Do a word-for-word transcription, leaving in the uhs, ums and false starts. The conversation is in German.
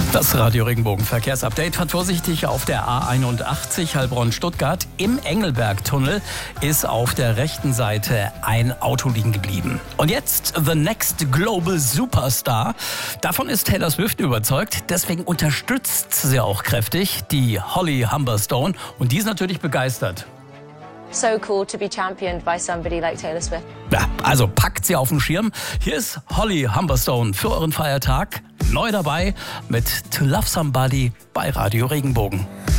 Das Radio Regenbogen Verkehrsupdate. Fahrt vorsichtig auf der A einundachtzig Heilbronn-Stuttgart. Im Engelberg-Tunnel ist auf der rechten Seite ein Auto liegen geblieben. Und jetzt The Next Global Superstar. Davon ist Taylor Swift überzeugt. Deswegen unterstützt sie auch kräftig die Holly Humberstone. Und die ist natürlich begeistert. So cool to be championed by somebody like Taylor Swift. Ja, also packt sie auf den Schirm. Hier ist Holly Humberstone für euren Feiertag. Neu dabei mit To Love Somebody bei Radio Regenbogen.